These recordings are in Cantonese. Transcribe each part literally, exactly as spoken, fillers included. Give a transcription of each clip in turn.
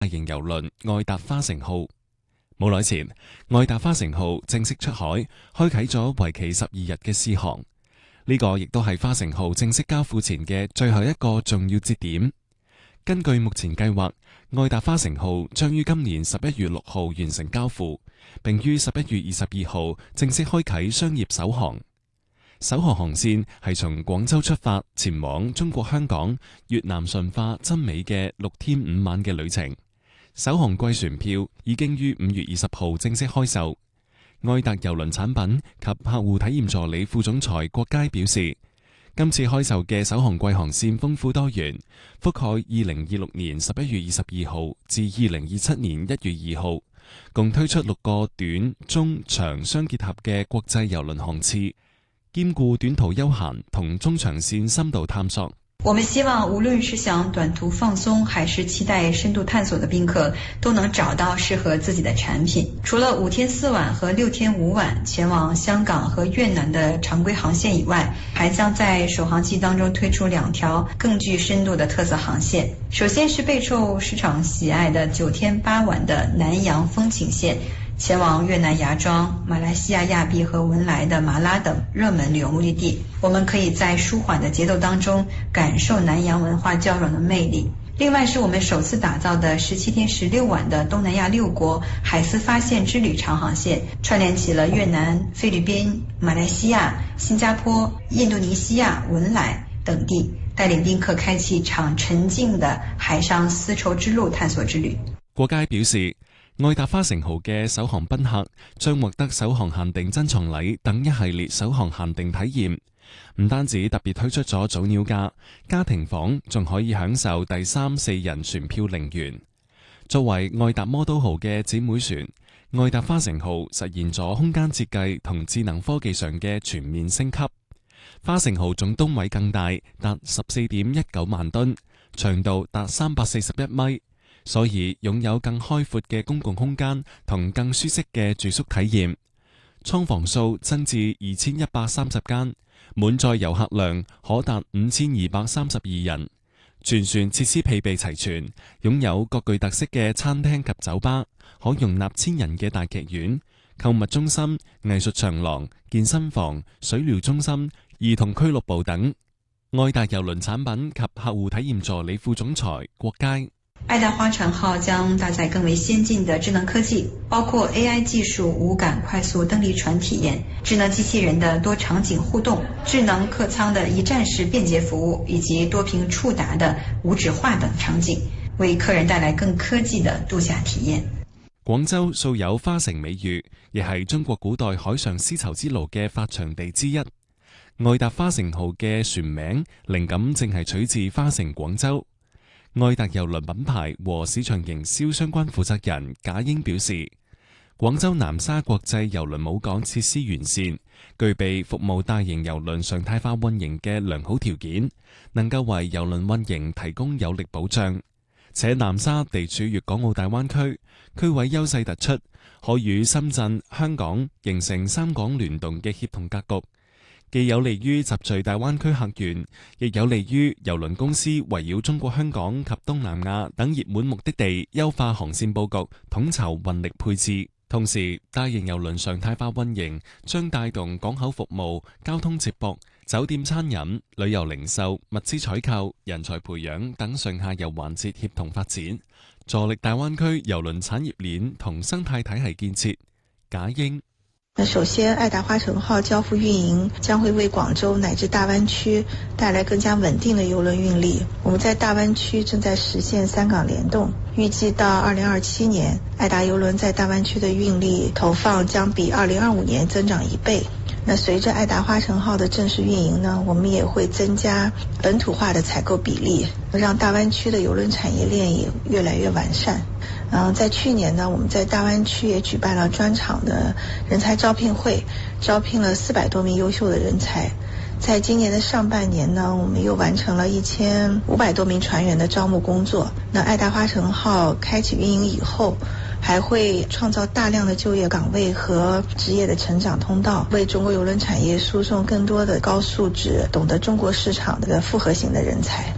大型郵輪愛達花城號。冇耐前，愛達花城號正式出海，開啟咗為期十二日嘅試航。呢、這個亦都係花城號正式交付前嘅最後一個重要節點。根據目前計劃，愛達花城號將於今年十一月六號完成交付，並於十一月二十二號正式開啟商業首航。首航航線係從廣州出發，前往中國香港、越南順化、真美嘅六天五晚嘅旅程。首航季船票已經於五月二十號正式開售。愛達郵輪產品及客戶體驗助理副總裁郭佳表示，今次開售嘅首航季航線豐富多元，覆蓋二零二六年十一月二十二號至二零二七年一月二號，共推出六個短、中、長相結合嘅國際郵輪航次，兼顧短途休閒同中長線深度探索。 我們希望無論是想短途放鬆還是期待深度探索的賓客都能找到適合自己的產品。除了五天四晚和六天五晚前往香港和越南的常規航線以外，還將在首航季當中推出兩條更具深度的特色航線。首先是備受市場喜愛的九天八晚的南洋風情線，前往越南芽莊、馬來西亞亞庇和文萊的馬拉等熱門旅遊目的地，我們可以在舒緩的節奏當中感受南洋文化交融的魅力。另外是我們首次打造的十七天十六晚的東南亞六國海絲發現之旅長航線，串聯起了越南、菲律賓、馬來西亞、新加坡、印度尼西亞、文萊等地，帶領賓客開啟一場沉靜的海上絲綢之路探索之旅。 郭佳表示，愛達花城號嘅首航賓客將獲得首航限定珍藏禮等一系列首航限定體驗，唔單止特別推出咗早鳥價，家庭房仲可以享受第三四人船票零元。作為愛達魔都號嘅姊妹船，愛達花城號實現咗空間設計同智能科技上嘅全面升級。花城號總噸位更大，達十四點一九萬噸，長度達三百四十一米。所以擁有更開闊嘅公共空間同更舒適嘅住宿體驗，艙房數增至二千一百三十間，滿載遊客量可達五千二百三十二人。全船設施配備齊全，擁有各具特色嘅餐廳及酒吧，可容納千人嘅大劇院、購物中心、藝術長廊、健身房、水療中心、兒童俱樂部等。愛達郵輪產品及客戶體驗助理副總裁郭佳， 愛達花城號將搭載更為先進的智能科技，包括 A I 技術無感快速登離船體驗、智能機器人的多場景互動、智能客艙的一站式便捷服務，以及多屏觸達的無紙化等場景，為客人帶來更科技的度假體驗。 廣州素有花城美譽，亦係中國古代海上絲綢之路嘅發祥地之一。愛達花城號嘅船名靈感正係取自花城廣州。愛達郵輪品牌和市場營銷相關負責人賈英表示，廣州南沙國際郵輪母港設施完善，具備服務大型郵輪常態化運營嘅良好條件，能夠為郵輪運營提供有力保障。且南沙地處粵港澳大灣區，區位優勢突出，可與深圳、香港形成三港聯動嘅協同格局。既有利於集聚大灣區客源，亦有利於郵輪公司圍繞中國香港及東南亞等熱門目的地優化航線佈局，統籌運力配置。同時，大型郵輪常態化運營將帶動港口服務、交通接駁、酒店餐飲、旅遊零售、物資採購、人才培養等上下游環節協同發展，助力大灣區郵輪產業鏈同生態體系建設。賈英。 那首先，愛達花城號交付運營將會為廣州乃至大灣區帶來更加穩定的郵輪運力。我們在大灣區正在實現三港聯動，預計到二零二七年，愛達郵輪在大灣區的運力投放將比二零二五年增長一倍。那隨着愛達花城號的正式運營呢，我們也會增加本土化的採購比例，讓大灣區的郵輪產業鏈也越來越完善。嗯，在去年呢，我們在大灣區也舉辦了專場的人才招聘會，招聘了四百多名優秀的人才。在今年的上半年呢，我們又完成了一千五百多名船員的招募工作。那愛達花城號開啟運營以後，還會創造大量的就業崗位和職業的成長通道，為中國郵輪產業輸送更多的高素質、懂得中國市場的複合型的人才。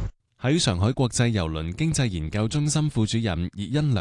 喺上海國際郵輪經濟研究中心副主任葉欣良